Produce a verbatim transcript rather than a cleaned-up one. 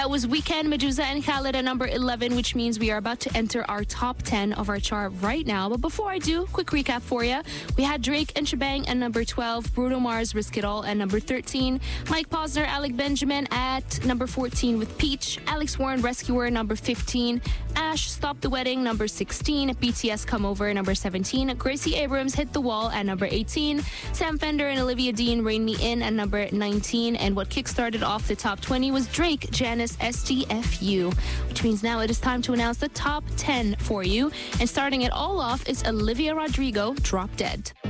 That was Weekend, Medusa, and Khaled at number eleven, which means we are about to enter our top ten of our chart right now. But before I do, quick recap for you. We had Drake and Shebang at number twelve, Bruno Mars, Risk It All at number thirteen, Mike Posner, Alec Benjamin at number fourteen with Peach, Alex Warren, Rescuer, number fifteen, Ash, Stop the Wedding, number sixteen, B T S, Come Over, number seventeen, Gracie Abrams, Hit the Wall at number eighteen, Sam Fender and Olivia Dean, Rain Me In at number nineteen, and what kickstarted off the top twenty was Drake, Janice, S T F U, which means now it is time to announce the top ten for you. And starting it all off is Olivia Rodrigo, Drop Dead.